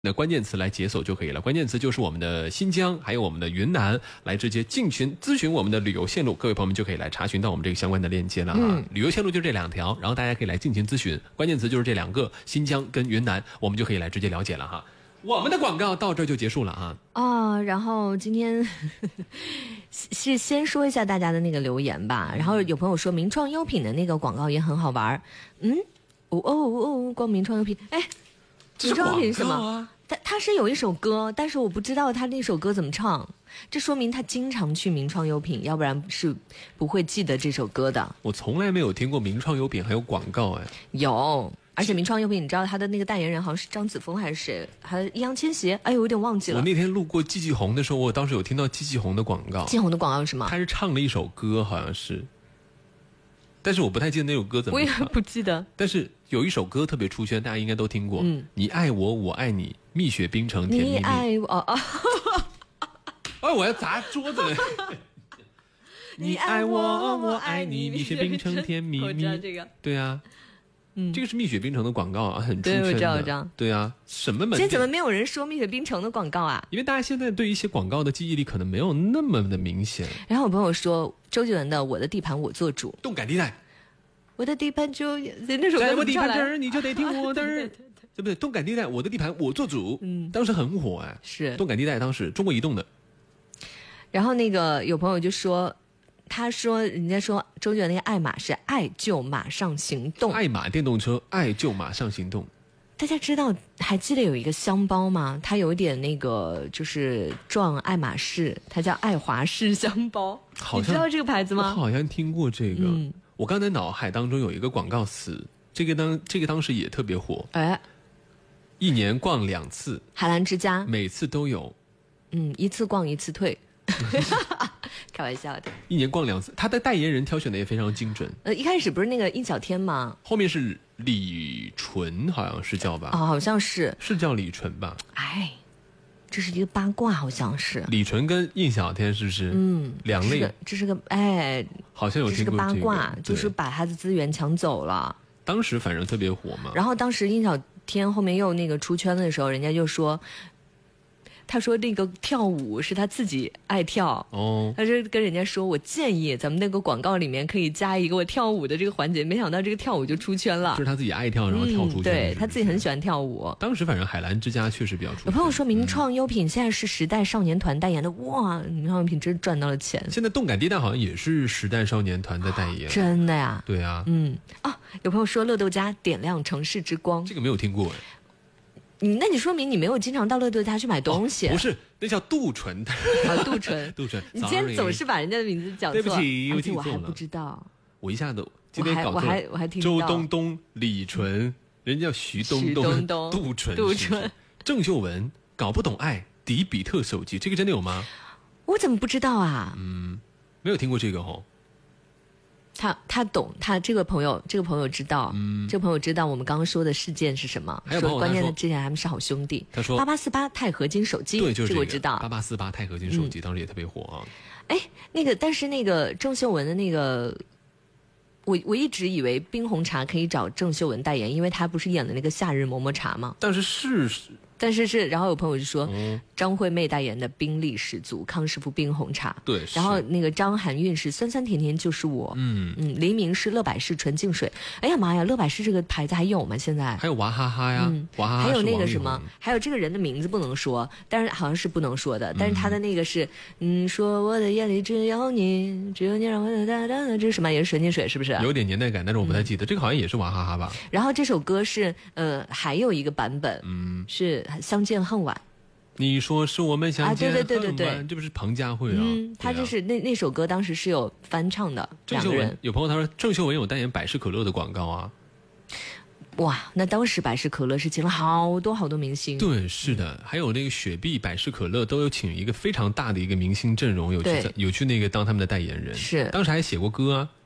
的关键词来解锁就可以了，关键词就是我们的新疆还有我们的云南，来直接进群咨询我们的旅游线路，各位朋友们就可以来查询到我们这个相关的链接了哈。旅游线路就这2条，然后大家可以来进群咨询，关键词就是这2个，新疆跟云南，我们就可以来直接了解了哈。我们的广告到这就结束了啊。 然后今天是先说一下大家的那个留言吧。然后有朋友说名创优品的那个广告也很好玩。光名创优品，名创优品是什么？他是有一首歌，但是我不知道他那首歌怎么唱，这说明他经常去名创优品，要不然是不会记得这首歌的。 我从来没有听过名创优品还有广告有。而且名创优品，你知道他的那个代言人好像是张子枫还是谁，还易烊千玺？我有点忘记了。 我那天路过季季红的时候，我当时有听到季季红的广告。 季红的广告是什么？ 他是唱了一首歌，好像是，但是我不太记得那首歌怎么唱。 我也不记得。 但是有一首歌特别出圈，大家应该都听过。你爱我，我爱你，蜜雪冰城甜蜜蜜。 你爱我我要砸桌子了。你爱我，我爱你，蜜雪冰城甜蜜蜜。 我知道这个。 对啊。这个是蜜雪冰城的广告很出圈的。 对，我知道。 对啊，什么门店？ 现在怎么没有人说蜜雪冰城的广告啊？ 因为大家现在对一些广告的记忆力可能没有那么的明显。 然后我朋友说周杰伦的《我的地盘我做主》， 动感地带， 我的地盘就那首歌在我地盘这儿你就得听我的，对不对？动感地带，我的地盘我做主，当时很火是动感地带，当时中国移动的。 然后那个有朋友就说。他说人家说周杰伦那个爱马是爱就马上行动， 爱马电动车，爱就马上行动。 大家知道还记得有一个箱包吗？它有点那个就是撞爱马仕，它叫爱华仕箱包。你知道这个牌子吗？ 我好像听过这个。我刚才脑海当中有一个广告词，这个当时也特别火。1年逛2次， 海澜之家， 每次都有。 一次逛1次退。开玩笑的。 1年逛2次，他的代言人挑选的也非常精准。 一开始不是那个印小天吗？ 后面是李纯，好像是叫吧？ 好像是叫李纯吧？ 这是一个八卦，好像是李纯跟印小天是不是？两类。 这是个好像有听过这个。 这是个八卦，就是把他的资源抢走了。 当时反正特别火嘛。 然后当时印小天后面又那个出圈的时候，人家就说。他说那个跳舞是他自己爱跳，他就跟人家说我建议咱们那个广告里面可以加一个我跳舞的这个环节，没想到这个跳舞就出圈了。 就是他自己爱跳，然后跳出圈。 对，他自己很喜欢跳舞。 当时反正海澜之家确实比较出圈。 有朋友说名创优品现在是时代少年团代言的，哇，名创优品真赚到了钱。 现在动感地带好像也是时代少年团的代言。 真的呀？ 对啊。 有朋友说乐豆家点亮城市之光， 这个没有听过那你说明你没有经常到乐豆家去买东西。 不是，那叫杜淳。 杜淳。 杜淳。 你今天总是把人家的名字讲错。 对不起， 而且我还不知道。 我一下子今天搞错了。 我还听周东东、李纯，人家叫徐东东、杜淳、郑秀文，搞不懂爱，迪比特手机，这个真的有吗？ 我怎么不知道啊？ 没有听过这个他懂，他这个朋友知道，这个朋友知道我们刚刚说的事件是什么。 还有朋友关键的之前他们是好兄弟。 他说 8848钛合金手机， 对，就是这个我知道。 8848钛合金手机当时也特别火但是那个郑秀文的那个，我一直以为冰红茶可以找郑秀文代言，因为她不是演了那个夏日么么茶吗？但是，然后有朋友就说，张惠妹代言的冰力十足，康师傅冰红茶。 对。 然后那个张含韵是酸酸甜甜就是我。黎明是乐百氏纯净水。哎呀妈呀，乐百氏这个牌子还有吗？现在？ 还有娃哈哈呀，娃哈哈。 还有那个什么，还有这个人的名字不能说，但是好像是不能说的。但是他的那个是，说我的眼里只有你，只有你让我哒哒哒，这是什么？也是纯净水，是不是？ 有点年代感，但是我不太记得。这个好像也是娃哈哈吧。 然后这首歌是还有一个版本，是。相见恨晚， 你说是我们相见恨晚， 对， 这不是彭佳慧他就是那首歌当时是有翻唱的。两个人， 有朋友他说郑秀文有代言百事可乐的广告啊。 哇，那当时百事可乐是请了好多明星。 对，是的，还有那个雪碧、百事可乐都有请一个非常大的一个明星阵容，有去那个当他们的代言人。 是， 当时还写过歌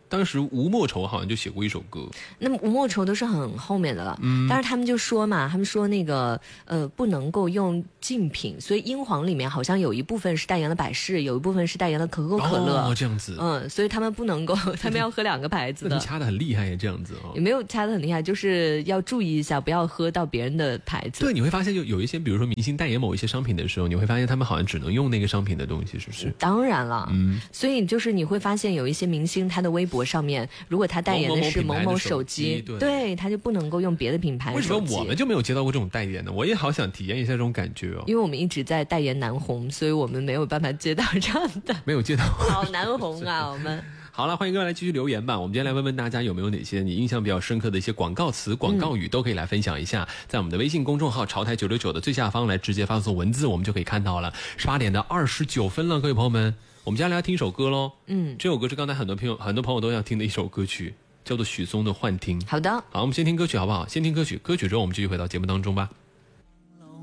当时吴莫愁好像就写过一首歌， 那么吴莫愁都是很后面的了，但是他们就说嘛，他们说那个不能够用竞品，所以英皇里面好像有一部分是代言了百事，有一部分是代言了可口可乐， 这样子， 所以他们不能够，他们要喝2个牌子的， 掐得很厉害耶，这样子也没有掐得很厉害，就是要注意一下，不要喝到别人的牌子。 对，你会发现有一些，比如说明星代言某一些商品的时候，你会发现他们好像只能用那个商品的东西，是不是？ 当然了，所以就是你会发现有一些明星他的微博上面，如果他代言的是某某手机，对，他就不能够用别的品牌手机。 为什么我们就没有接到过这种代言呢？我也好想体验一下这种感觉哦。 因为我们一直在代言南红，所以我们没有办法接到这样的。 没有接到， 好南红啊，我们。 好了，欢迎各位来继续留言吧。我们今天来问问大家有没有哪些你印象比较深刻的一些广告词、广告语，都可以来分享一下。在我们的微信公众号潮台969的最下方来直接发送文字，我们就可以看到了。18点的29分了，各位朋友们，我们接下来要听一首歌喽。这首歌是刚才很多朋友都要听的一首歌曲，叫做许嵩的《幻听》。 好的， 好，我们先听歌曲好不好？先听歌曲，歌曲之后我们继续回到节目当中吧。